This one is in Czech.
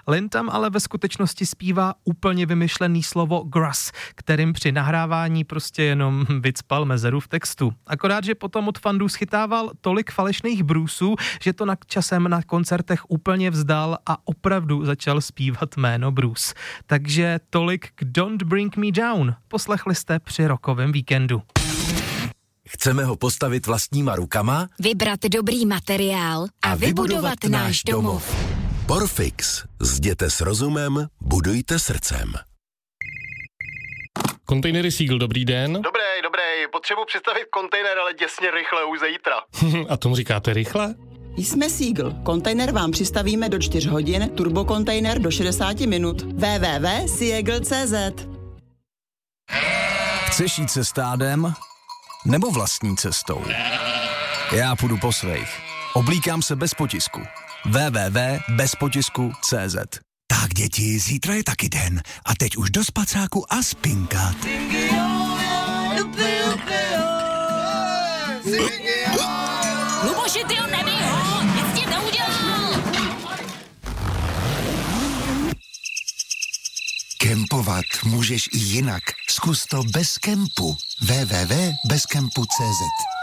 Lynn tam ale ve skutečnosti zpívá úplně vymyšlený slovo grass, kterým při nahrávání prostě jenom vycpal mezeru v textu. Akorát, že potom od fandů schytával tolik falešných brusů, že to časem na koncertech úplně vzdal a opravdu začal zpívat jméno Bruce. Takže tolik k Don't Bring Me Down. Poslechli jste při rockovém víkendu. Chceme ho postavit vlastníma rukama? Vybrat dobrý materiál a vybudovat náš domov. Porfix. Zděte s rozumem, budujte srdcem. Kontejnery Seagull, dobrý den. Dobrý. Potřebuji přistavit kontejner, ale děsně rychle, už zítra. A tomu říkáte rychle? Jsme Seagull. Kontejner vám přistavíme do 4 hodin, turbokontejner do 60 minut. www.seagull.cz. Chceš jít se stádem? Nebo vlastní cestou? Já půjdu po svých. Oblíkám se bez potisku. www.bezpotisku.cz. Tak děti, zítra je taky den. A teď už do spacáku a spinkat. Luboši, ty ho nebij ho, nic ti neudělal. Kempovat můžeš i jinak. Zkus to bez kempu. www.bezkempu.cz.